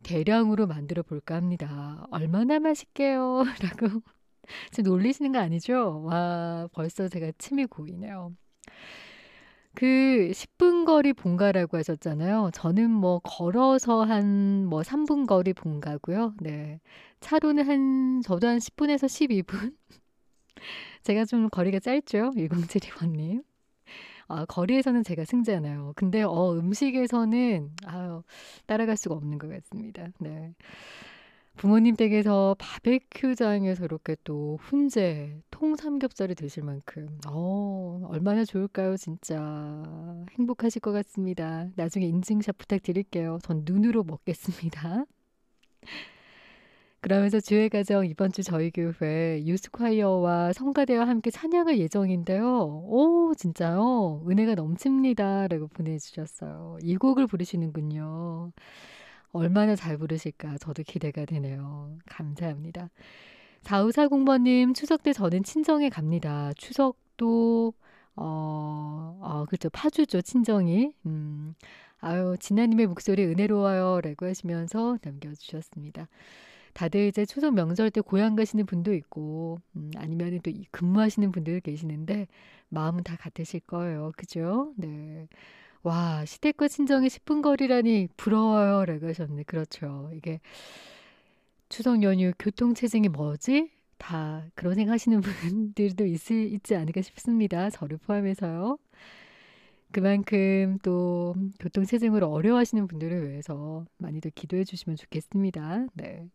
대량으로 만들어 볼까 합니다. 얼마나 맛있게요? 라고 지금 놀리시는 거 아니죠? 와, 벌써 제가 침이 고이네요. 그 10분 거리 본가라고 하셨잖아요. 저는 뭐 걸어서 한 뭐 3분 거리 본가고요. 네. 차로는 저도 한 10분에서 12분? 제가 좀 거리가 짧죠? 1072번님. 아, 거리에서는 제가 승자나요. 근데 음식에서는 따라갈 수가 없는 것 같습니다. 네. 부모님 댁에서 바베큐장에서 이렇게 또 훈제, 통삼겹살을 드실 만큼 얼마나 좋을까요, 진짜. 행복하실 것 같습니다. 나중에 인증샷 부탁드릴게요. 전 눈으로 먹겠습니다. 그러면서 주의 가정 이번 주 저희 교회 유스콰이어와 성가대와 함께 찬양할 예정인데요. 오, 진짜요? 은혜가 넘칩니다. 라고 보내주셨어요. 이 곡을 부르시는군요. 얼마나 잘 부르실까 저도 기대가 되네요. 감사합니다. 4540번님 추석 때 저는 친정에 갑니다. 추석도 그렇죠. 파주죠. 친정이. 아유, 진아님의 목소리 은혜로워요. 라고 하시면서 남겨주셨습니다. 다들 이제 추석 명절 때 고향 가시는 분도 있고 아니면 또 근무하시는 분들 계시는데 마음은 다 같으실 거예요. 그죠? 네. 와, 시댁과 친정이 10분 거리라니 부러워요. 라고 하셨네. 그렇죠. 이게 추석 연휴 교통체증이 뭐지? 다 그런 생각 하시는 분들도 있지 않을까 싶습니다. 저를 포함해서요. 그만큼 또 교통체증으로 어려워하시는 분들을 위해서 많이들 기도해 주시면 좋겠습니다. 네.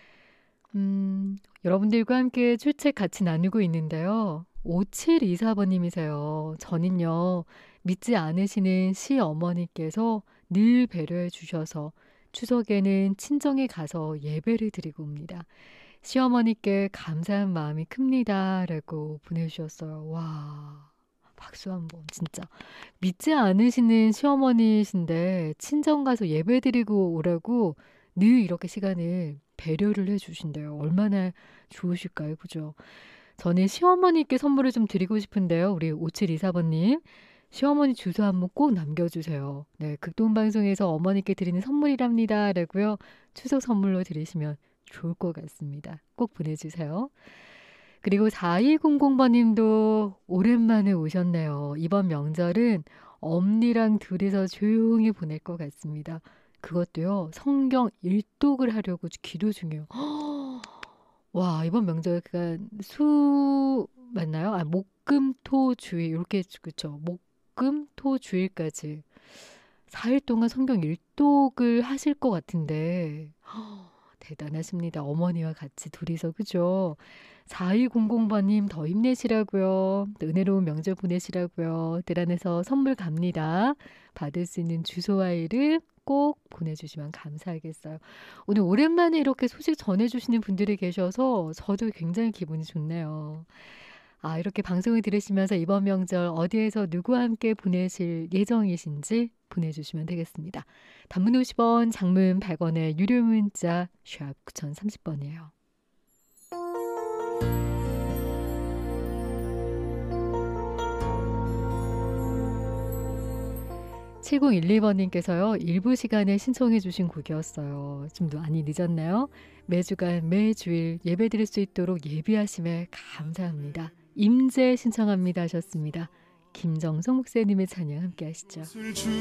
여러분들과 함께 출첵 같이 나누고 있는데요. 5724번님이세요. 저는요, 믿지 않으시는 시어머니께서 늘 배려해 주셔서 추석에는 친정에 가서 예배를 드리고 옵니다. 시어머니께 감사한 마음이 큽니다. 라고 보내주셨어요. 와, 박수 한번, 진짜. 믿지 않으시는 시어머니이신데 친정 가서 예배 드리고 오라고 늘 이렇게 시간을 배려를 해주신대요. 얼마나 좋으실까요? 그죠? 저는 시어머니께 선물을 좀 드리고 싶은데요. 우리 5724번님. 시어머니 주소 한번 꼭 남겨주세요. 네, 극동방송에서 어머니께 드리는 선물이랍니다. 라고요. 추석 선물로 드리시면 좋을 것 같습니다. 꼭 보내주세요. 그리고 4200번님도 오랜만에 오셨네요. 이번 명절은 엄니랑 둘이서 조용히 보낼 것 같습니다. 그것도요, 성경 일독을 하려고 기도 중이에요. 와, 이번 명절 맞나요? 목금토주일 이렇게 그쵸? 목금토주일까지 4일 동안 성경 일독을 하실 것 같은데 대단하십니다. 어머니와 같이 둘이서 그죠? 4200번님 더 힘내시라고요. 은혜로운 명절 보내시라고요. 들 안에서 선물 갑니다. 받을 수 있는 주소와 이름 꼭 보내주시면 감사하겠어요. 오늘 오랜만에 이렇게 소식 전해주시는 분들이 계셔서 저도 굉장히 기분이 좋네요. 이렇게 방송을 들으시면서 이번 명절 어디에서 누구와 함께 보내실 예정이신지 보내주시면 되겠습니다. 단문 50원, 장문 100원의 유료 문자 샵 9030번이에요. 7012번님께서요. 일부 시간에 신청해 주신 곡이었어요. 좀 많이 늦었나요? 매주간 매주일 예배 드릴 수 있도록 예비하심에 감사합니다. 임재 신청합니다 하셨습니다. 김정성 목사님의 찬양 함께 하시죠.